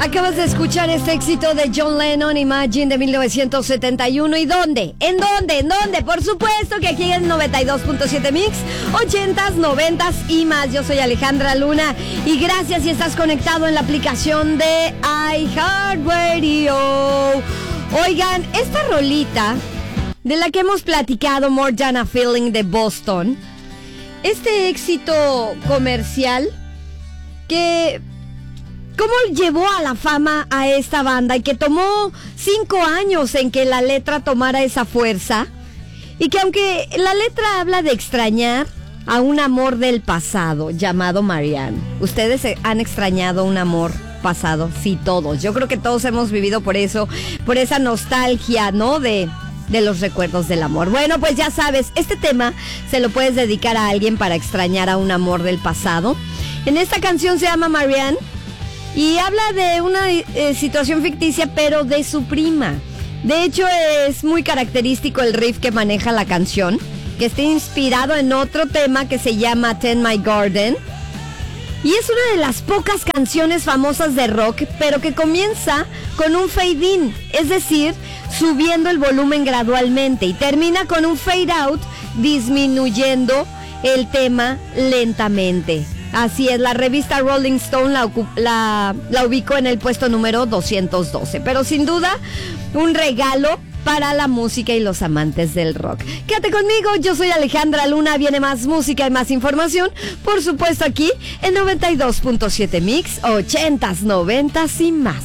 Acabas de escuchar este éxito de John Lennon, Imagine, de 1971. ¿Y dónde? ¿En dónde? ¿En dónde? Por supuesto que aquí en 92.7 Mix, 80s, 90s y más. Yo soy Alejandra Luna y gracias si estás conectado en la aplicación de iHeartRadio. Oigan, esta rolita de la que hemos platicado, More Than a Feeling, de Boston, este éxito comercial que... ¿Cómo llevó a la fama a esta banda y que tomó 5 años en que la letra tomara esa fuerza? Y que aunque la letra habla de extrañar a un amor del pasado llamado Marianne, ¿ustedes han extrañado un amor pasado? Sí, todos. Yo creo que todos hemos vivido por eso, por esa nostalgia, ¿no? De los recuerdos del amor. Bueno, pues ya sabes, este tema se lo puedes dedicar a alguien para extrañar a un amor del pasado. En esta canción se llama Marianne. Y habla de una situación ficticia, pero de su prima. De hecho, es muy característico el riff que maneja la canción, que está inspirado en otro tema que se llama Tend My Garden. Y es una de las pocas canciones famosas de rock, pero que comienza con un fade-in, es decir, subiendo el volumen gradualmente, y termina con un fade-out, disminuyendo el tema lentamente. Así es, la revista Rolling Stone la ubicó en el puesto número 212. Pero sin duda, un regalo para la música y los amantes del rock. Quédate conmigo, yo soy Alejandra Luna. Viene más música y más información, por supuesto aquí en 92.7 Mix, 80s, 90s y más.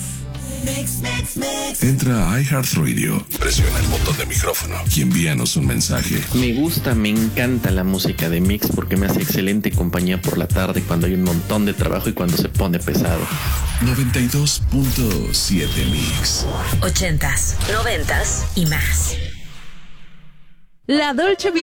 Entra a iHeartRadio, presiona el botón de micrófono y envíanos un mensaje. Me encanta la música de Mix porque me hace excelente compañía por la tarde cuando hay un montón de trabajo y cuando se pone pesado. 92.7 Mix. 80s, 90s y más. La Dolce